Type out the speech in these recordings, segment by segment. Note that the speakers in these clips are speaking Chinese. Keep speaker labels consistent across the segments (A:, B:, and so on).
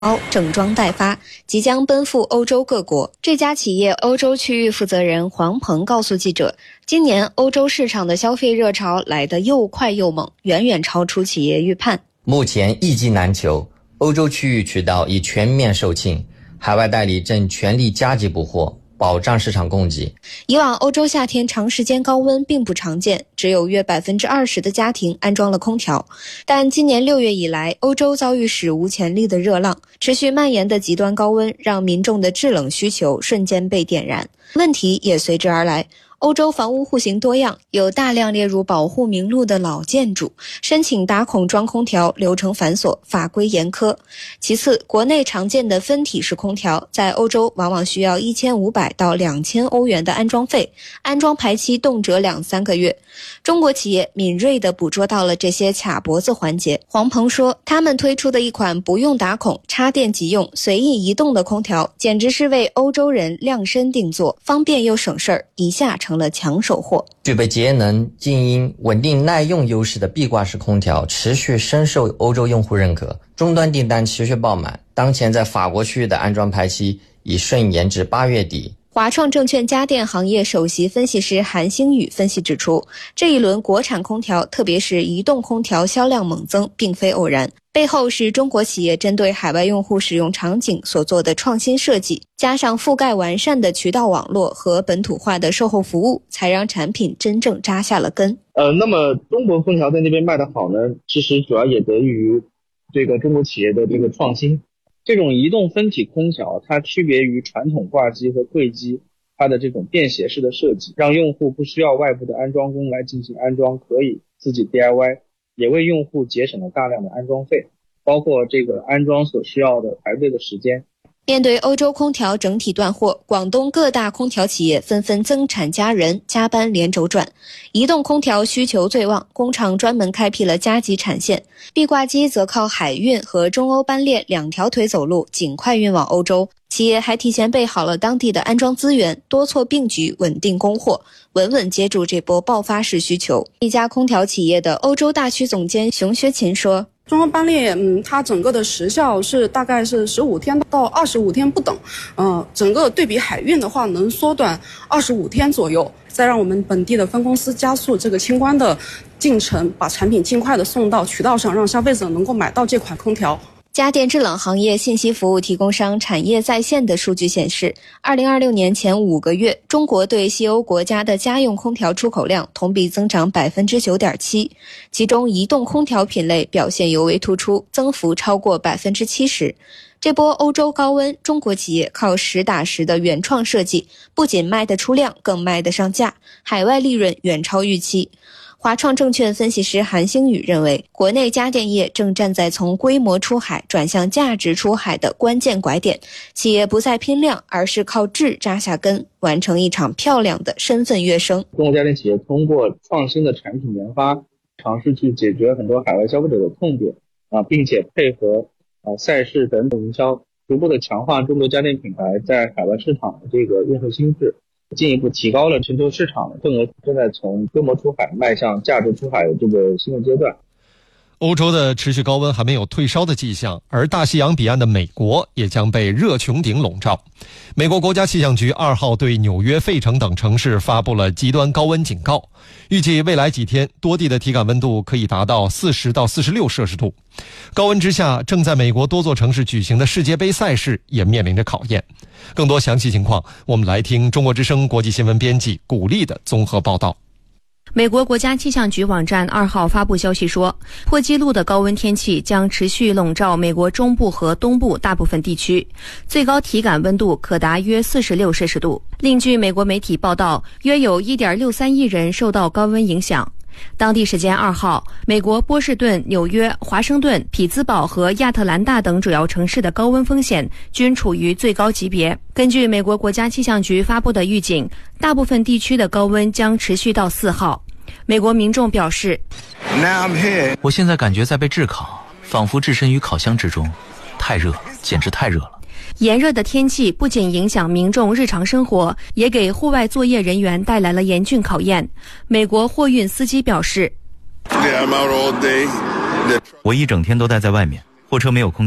A: 整装待发，即将奔赴欧洲各国。这家企业欧洲区域负责人黄鹏告诉记者，今年欧洲市场的消费热潮来得又快又猛，远远超出企业预判。
B: 目前一机难求，欧洲区域渠道已全面售罄，海外代理正全力加急补货，保障市场供给。
A: 以往欧洲夏天长时间高温并不常见，只有约 20% 的家庭安装了空调。但今年6月以来，欧洲遭遇史无前例的热浪，持续蔓延的极端高温让民众的制冷需求瞬间被点燃，问题也随之而来。欧洲房屋户型多样，有大量列入保护名录的老建筑，申请打孔装空调流程繁琐，法规严苛。其次，国内常见的分体式空调在欧洲往往需要1500到2000欧元的安装费，安装排期动辄2-3个月。中国企业敏锐地捕捉到了这些卡脖子环节。黄鹏说，他们推出的一款不用打孔、插电即用、随意移动的空调，简直是为欧洲人量身定做，方便又省事儿，一下成了抢手货。
B: 具备节能、静音、稳定耐用优势的壁挂式空调持续深受欧洲用户认可，终端订单持续爆满，当前在法国区域的安装排期已顺延至8月底。
A: 华创证券家电行业首席分析师韩星宇分析指出，这一轮国产空调，特别是移动空调销量猛增，并非偶然，背后是中国企业针对海外用户使用场景所做的创新设计，加上覆盖完善的渠道网络和本土化的售后服务，才让产品真正扎下了根。
C: 那么中国空调在那边卖得好呢，其实主要也得益于这个中国企业的这个创新。这种移动分体空调，它区别于传统挂机和柜机，它的这种便携式的设计，让用户不需要外部的安装工来进行安装，可以自己 DIY， 也为用户节省了大量的安装费，包括这个安装所需要的排队的时间。
A: 面对欧洲空调整体断货，广东各大空调企业纷纷增产加人，加班连轴转。移动空调需求最旺，工厂专门开辟了加急产线，壁挂机则靠海运和中欧班列2条腿走路，尽快运往欧洲。企业还提前备好了当地的安装资源，多措并举，稳定供货，稳稳接住这波爆发式需求。一家空调企业的欧洲大区总监熊学勤说，
D: 中欧班列，它整个的时效是大概是15天到25天不等，整个对比海运的话，能缩短25天左右，再让我们本地的分公司加速这个清关的进程，把产品尽快的送到渠道上，让消费者能够买到这款空调。
A: 家电制冷行业信息服务提供商产业在线的数据显示，2026年前5个月，中国对西欧国家的家用空调出口量同比增长 9.7%， 其中移动空调品类表现尤为突出，增幅超过 70%。这波欧洲高温，中国企业靠实打实的原创设计，不仅卖得出量，更卖得上价，海外利润远超预期。华创证券分析师韩星宇认为，国内家电业正站在从规模出海转向价值出海的关键拐点，企业不再拼量，而是靠质扎下根，完成一场漂亮的身份跃升。
C: 中国家电企业通过创新的产品研发，尝试去解决很多海外消费者的痛点并且配合赛事等等营销，逐步的强化中国家电品牌在海外市场的这个用户心智，进一步提高了全球市场的份额，正在从规模出海迈向价值出海的这个新的阶段。
E: 欧洲的持续高温还没有退烧的迹象，而大西洋彼岸的美国也将被热穹顶笼罩。美国国家气象局2号对纽约、费城等城市发布了极端高温警告，预计未来几天多地的体感温度可以达到40到46摄氏度。高温之下，正在美国多座城市举行的世界杯赛事也面临着考验。更多详细情况，我们来听中国之声国际新闻编辑古丽的综合报道。
F: 美国国家气象局网站2号发布消息说，破纪录的高温天气将持续笼罩美国中部和东部大部分地区，最高体感温度可达约46摄氏度。另据美国媒体报道，约有 1.63 亿人受到高温影响。当地时间2号，美国波士顿、纽约、华盛顿、匹兹堡和亚特兰大等主要城市的高温风险均处于最高级别。根据美国国家气象局发布的预警，大部分地区的高温将持续到4号。美国民众表示，
G: 我现在感觉在被炙烤，仿佛置身于烤箱之中，太热，简直太热了。
F: 炎热的天气不仅影响民众日常生活，也给户外作业人员带来了严峻考验。美国货运司机表示，
G: 我一整天都待在外面，货车没有空调，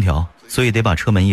G: 所以得把车门一